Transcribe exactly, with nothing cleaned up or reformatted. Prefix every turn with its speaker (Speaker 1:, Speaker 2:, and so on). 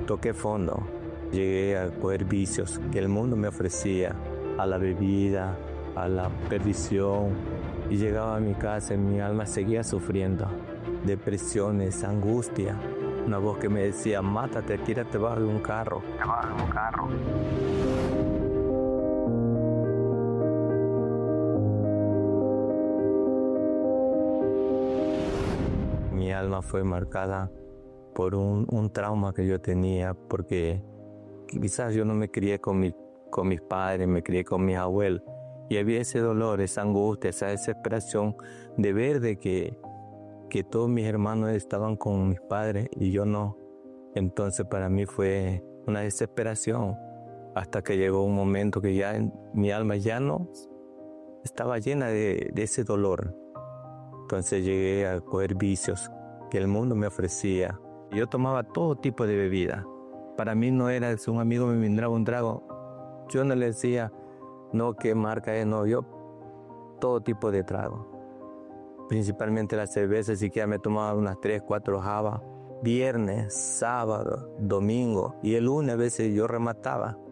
Speaker 1: Toqué fondo, llegué a coger vicios que el mundo me ofrecía, a la bebida, a la perdición, y llegaba a mi casa y mi alma seguía sufriendo, depresiones, angustia, una voz que me decía, mátate, tírate bajo de un carro, debajo de un carro. Mi alma fue marcada por un, un trauma que yo tenía, porque quizás yo no me crié con, mi, con mis padres, me crié con mis abuelos, y había ese dolor, esa angustia, esa desesperación de ver de que, que todos mis hermanos estaban con mis padres y yo no. Entonces para mí fue una desesperación, hasta que llegó un momento que ya en, mi alma ya no estaba llena de, de ese dolor. Entonces llegué a coger vicios que el mundo me ofrecía. Yo tomaba todo tipo de bebida. Para mí no era si un amigo me brindaba un trago, yo no le decía, no, qué marca es, no, yo todo tipo de trago. Principalmente la cerveza, siquiera me tomaba unas tres, cuatro jabas. Viernes, sábado, domingo y el lunes a veces yo remataba.